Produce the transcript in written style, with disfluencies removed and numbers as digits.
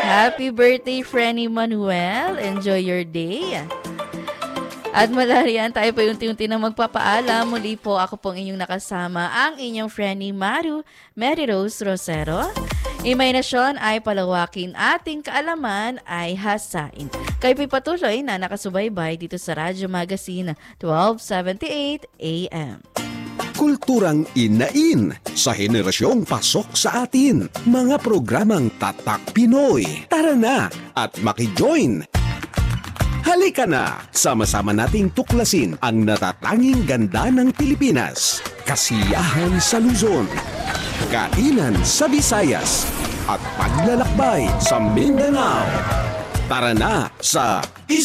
Happy birthday, Frenny Manuel. Enjoy your day. At malarian, tayo pa unti-unti na magpapaalam. Muli po ako pong inyong nakasama, ang inyong Frenny Mary Rose Rosero. Imahinasyon ay palawakin, ating kaalaman ay hasain. Kayo po'y patuloy na nakasubaybay dito sa Radyo Magazine 1278 AM. Kulturang inain sa henerasyong pasok sa atin. Mga programang Tatak Pinoy. Tara na at makijoin! Halika na! Sama-sama nating tuklasin ang natatanging ganda ng Pilipinas. Kasiyahan sa Luzon, kainan sa Visayas, at paglalakbay sa Mindanao. Tara na sa